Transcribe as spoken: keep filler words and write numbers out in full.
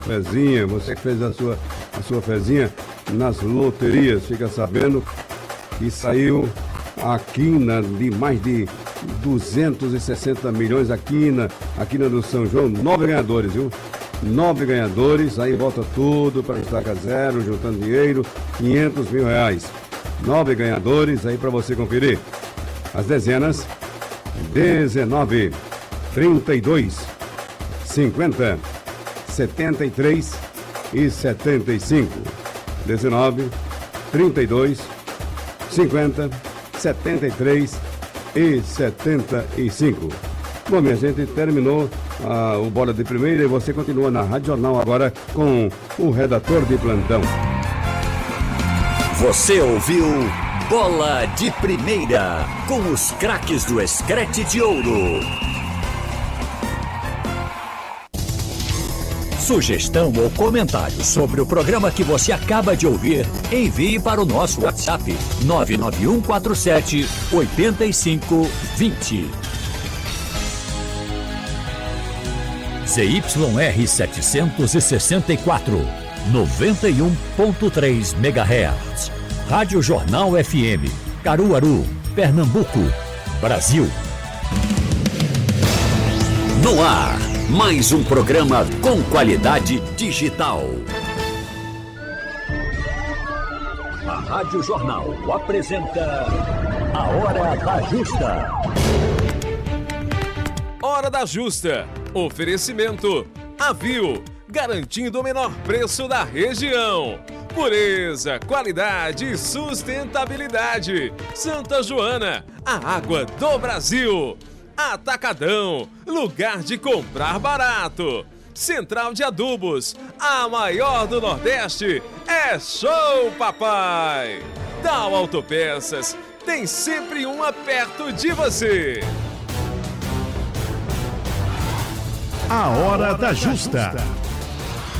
fezinha, você que fez a sua, a sua fezinha nas loterias, fica sabendo que saiu a quina de mais de duzentos e sessenta milhões, a quina, a quina do São João, nove ganhadores, viu? Nove ganhadores, aí volta tudo para estaca zero, juntando dinheiro, quinhentos mil reais. Nove ganhadores, aí para você conferir. As dezenas, dezenove, trinta e dois, cinquenta, setenta e três e setenta e cinco. dezenove, trinta e dois, cinquenta, setenta e três e setenta e cinco. Bom, minha gente, terminou ah, o Bola de Primeira e você continua na Rádio Jornal agora com o redator de plantão. Você ouviu Bola de Primeira com os craques do Escrete de Ouro. Sugestão ou comentário sobre o programa que você acaba de ouvir, envie para o nosso WhatsApp nove nove um quatro sete, oito cinco dois zero. Z Y R setecentos e sessenta e quatro, noventa e um ponto três megahertz. Rádio Jornal F M, Caruaru, Pernambuco, Brasil. No ar, mais um programa com qualidade digital. A Rádio Jornal apresenta A Hora da Justa. Hora da Justa. Oferecimento Avil, garantindo o menor preço da região. Pureza, qualidade e sustentabilidade. Santa Joana, a água do Brasil. Atacadão, lugar de comprar barato. Central de Adubos, a maior do Nordeste. É show, papai! Dal Autopeças, tem sempre uma perto de você. A Hora da Justa.